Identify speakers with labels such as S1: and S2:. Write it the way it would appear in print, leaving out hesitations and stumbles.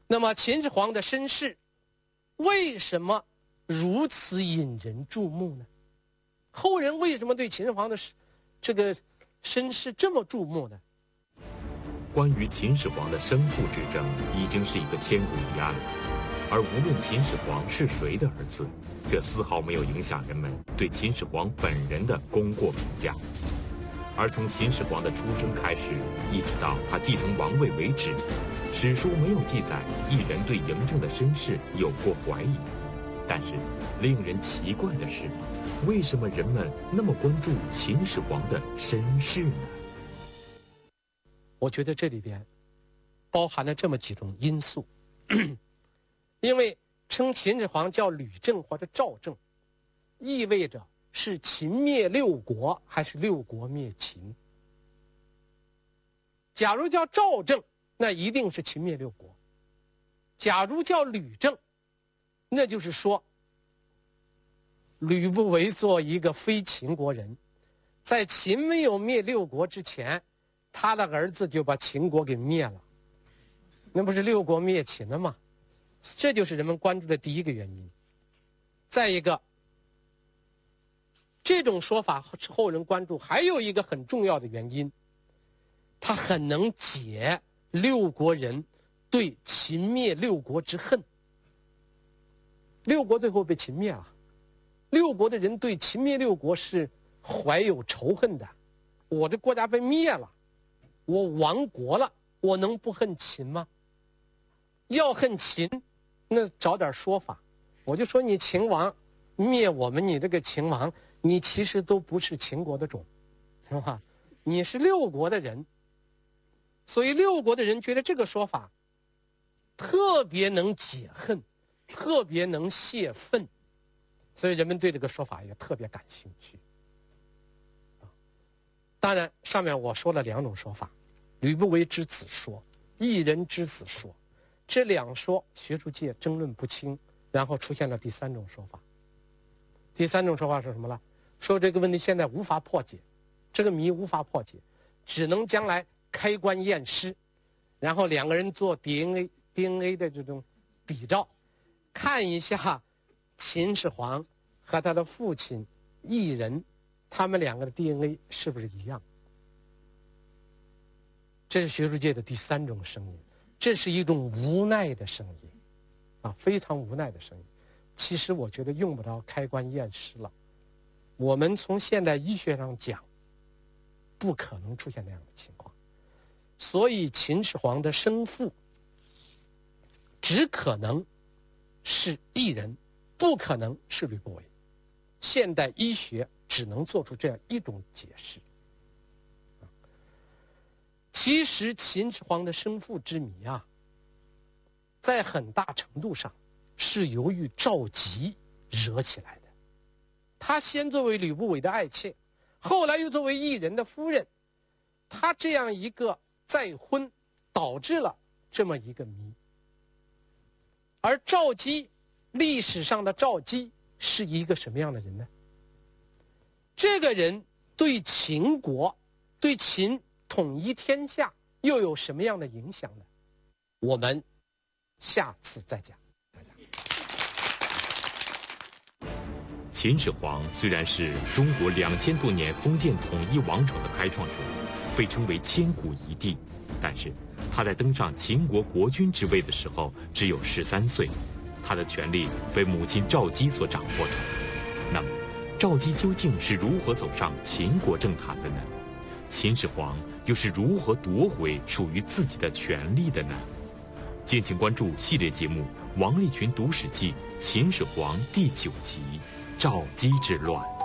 S1: 那么秦始皇的身世为什么如此引人注目呢？后人为什么对秦始皇的这个身世这么注目呢？
S2: 关于秦始皇的生父之争已经是一个千古疑案了，而无论秦始皇是谁的儿子，这丝毫没有影响人们对秦始皇本人的功过评价。而从秦始皇的出生开始，一直到他继承王位为止，史书没有记载一人对嬴政的身世有过怀疑。但是令人奇怪的是，为什么人们那么关注秦始皇的身世呢？
S1: 我觉得这里边包含了这么几种因素。因为称秦始皇叫吕政或者赵政，意味着是秦灭六国还是六国灭秦。假如叫赵政，那一定是秦灭六国；假如叫吕政，那就是说吕不韦做一个非秦国人，在秦没有灭六国之前，他的儿子就把秦国给灭了，那不是六国灭秦了吗？这就是人们关注的第一个原因。再一个，这种说法后人关注还有一个很重要的原因，他很能解六国人对秦灭六国之恨。六国最后被秦灭了，六国的人对秦灭六国是怀有仇恨的。我这国家被灭了，我亡国了，我能不恨秦吗？要恨秦，那找点说法。我就说你秦王灭我们，你这个秦王，你其实都不是秦国的种，是吧？你是六国的人。所以六国的人觉得这个说法特别能解恨，特别能泄愤，所以人们对这个说法也特别感兴趣。当然上面我说了两种说法，吕不韦之子说，一人之子说，这两说学术界争论不清，然后出现了第三种说法。第三种说法是什么呢？说这个问题现在无法破解，这个谜无法破解，只能将来开棺验尸，然后两个人做 DNA 的这种比照，看一下秦始皇和他的父亲异人，他们两个的 DNA 是不是一样。这是学术界的第三种声音，这是一种无奈的声音啊，非常无奈的声音。其实我觉得用不着开棺验尸了，我们从现代医学上讲，不可能出现那样的情况。所以秦始皇的生父只可能是异人，不可能是吕不韦。现代医学只能做出这样一种解释。其实秦始皇的生父之谜啊，在很大程度上是由于赵佶惹起来的。他先作为吕不韦的爱妾，后来又作为异人的夫人，他这样一个再婚，导致了这么一个谜。而赵佶，历史上的赵佶是一个什么样的人呢？这个人对秦国，对秦统一天下又有什么样的影响呢？我们下次再讲。
S2: 秦始皇虽然是中国2000多年封建统一王朝的开创者，被称为千古一帝，但是他在登上秦国国君之位的时候只有13岁，他的权力被母亲赵姬所掌握着。那么赵姬究竟是如何走上秦国政坛的呢？秦始皇又是如何夺回属于自己的权利的呢？敬请关注系列节目《王立群读史记·秦始皇》第9集《赵姬之乱》。